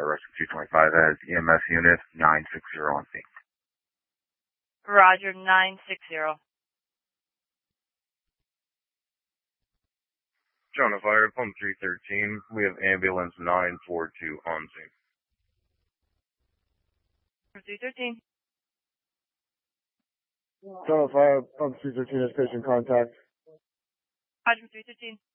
Rescue 225 has EMS unit 960 on scene. Roger, 960. Jonah Fire, Pump 313. We have ambulance 942 on scene. 313. Jonah Fire, Pump 313 has patient contact. Roger, 313.